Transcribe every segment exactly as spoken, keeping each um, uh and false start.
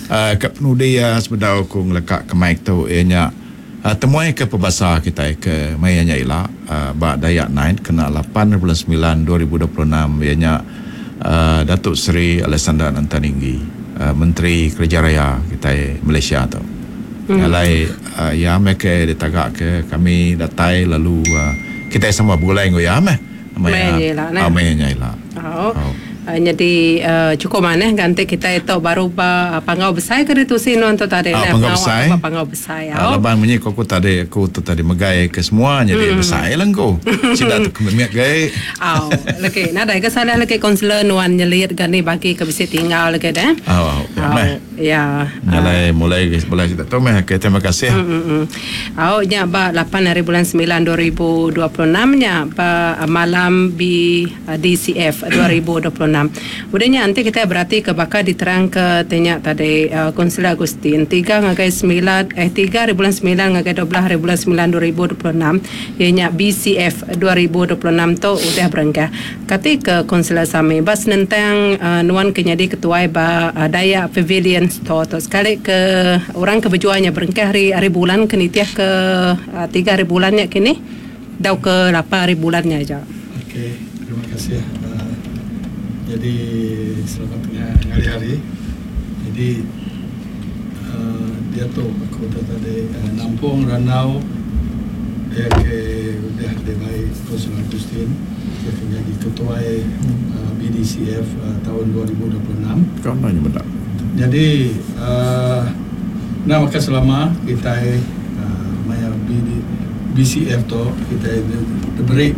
uh, kat penudi uh, sebedau ku ngelekat ke mic tu ianya uh, temuai ke perbasa kita ke mayanya ila uh, ba Dayak Night kena lapan bulan sembilan dua ribu dua puluh enam ianya uh, Datuk Seri Alexander Nantaninggi, uh, Menteri Kerja Raya kita Malaysia tu. Hmm. Alai uh, ya mereka ditagak ke kami datai lalu uh, kita sama bulai ngo ya meh. Mayanya ila. Mayanya ila. Oh. oh. Uh, jadi uh, cukup mana ganti kita itu baru ba pangau besar ke itu sih non tu tadi ah, pangau besar pangau besar ya ah, leban bunyi kau tadi aku tu tadi megai ke semua jadi hmm. besar lah kau sudah tu kemiak gai oh lagi nada ke sana lagi konselor nuan nyelir gani bagi ke bisa tinggal lagi deh oh, oh ya mulai mulai mulai kita tu meh terima kasih oh nya ba lapan hari bulan sembilan dua ribu dua puluh enam nya ba malam di D C F dua ribu dua puluh enam. Udahnya nanti kita berarti ke bakal diterang ke tanya tadi uh, Konselor Agustin tiga ngagai sembilan eh tiga hari bulan sembilan ngagai dua belas hari bulan sembilan dua ribu dua puluh enam ianya B C F dua ribu dua puluh enam tu udah berengkah. Kati ke Konselor Sami bas nentang uh, nuan kenyadi ketua ba uh, Dayak Pavilion Store tu sekali ke orang ke berjuangnya berengkah hari hari bulan kenitiah ke uh, tiga hari bulannya kini dau ke lapan hari bulannya aja. Okey, terima kasih. Jadi selamat tengah hari-hari. Jadi uh, dia tu aku tadi uh, Nampung Ranau dia ke udah debai Konselor Agustin dia menjadi ketua uh, B D C F uh, tahun dua ribu dua puluh enam. Contohnya benar. Jadi uh, nah maka selama kita uh, maya B C F tu kita diberi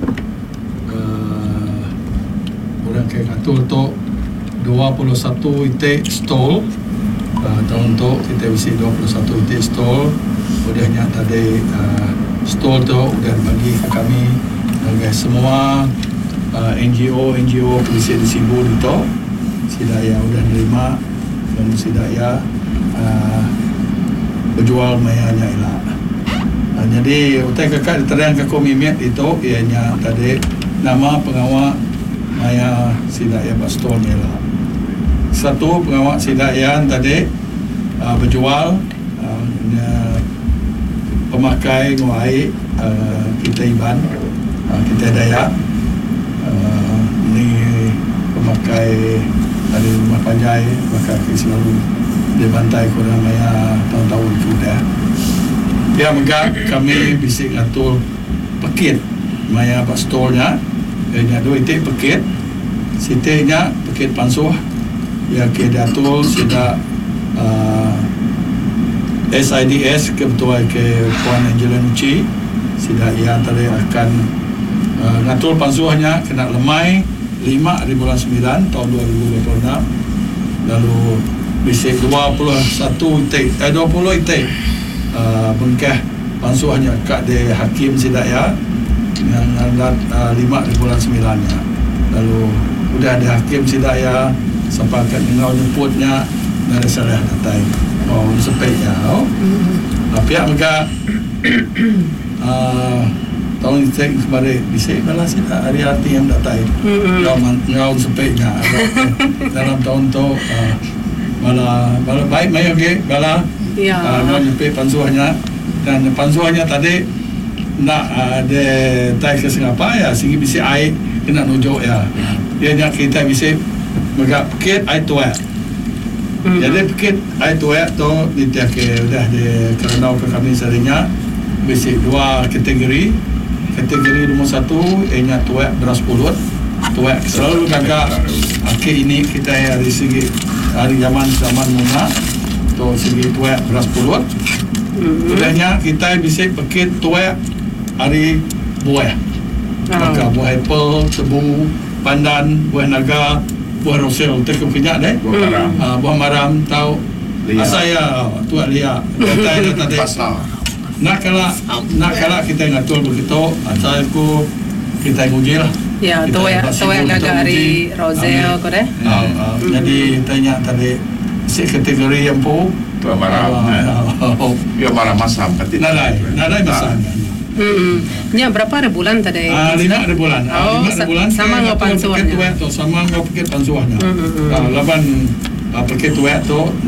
orang ke ngatur tu dua puluh satu itik stall uh, tahun tu kita isi dua puluh satu itik stall udahnya tadi uh, stall tu udah bagi ke kami dengan semua uh, N G O N G O polisi di Sibu itu sidaya udah nerima dan sidaya uh, berjual mayanya ila uh, jadi utai kakak diterang ke komimiat itu ianya tadi nama pengawal maya sidaya bastonnya lah. Satu pengawal sidaya tadi uh, berjual uh, pemakai nguai uh, kita iban uh, kita Dayak uh, ni pemakai dari rumah panjai maka selalu dibantai kurang maya tahun-tahun sudah. Dia megak kami bisik ngatur pakit maya bastonnya nya dua itik pekit sitiknya pekit pansuh ya ke datul sida uh, S I D S ketua ke Puan Angela Nuci sida ia tadi akan uh, ngatur pansuhnya kena lemai lima hari bulan sembilan tahun dua ribu dua puluh enam lalu bisik dua puluh satu itik eh dua puluh itik uh, bengkah pansuhnya kat de hakim sida ya yang uh, lima di bulan sembilannya lalu udah ada hakim sidaya sampai ke ngau nyebutnya dari salah datai oh sepatnya oh tapi yang mereka uh, tahun ini kemarin bisa kalah sida hari hati yang datai ngau ngau sepatnya dalam tahun tu uh, malah malah baik mayu ke malah ngau nyebut pansuhnya dan pansuhnya tadi nak ada uh, tai ke Singapura ya sehingga bisa air kena nujuk ya dia nak kita bisa megak pekit air tua mm-hmm. jadi pekit air tua tu dia ke dah dia kerana ke kami seringnya bisa dua kategori kategori nombor satu ianya tua beras pulut tua selalu gagak akhir ini kita dari segi hari zaman zaman muna tu segi tua beras pulut mm-hmm. udahnya kita bisa pekit tua hari buah maka buah apple, tebu, pandan, buah naga, buah rosel terkep kenyak deh buah maram uh, buah maram tahu asaya tuak liak kata tadi nak kala nak kala kita ngatur begitu asalku kita nguji lah ya tu ya tu ya gagak hari rosel ko deh jadi tanya tadi si kategori yang pu tuak maram ya maram masam pati nadai nadai masam. Hmm. Nya berapa ada bulan tadi? Ah, lima ada bulan. Oh, lima ada bulan. Sama ngau pansuahnya. Sama ngau paket pansuahnya. Ah, laban paket tuak tu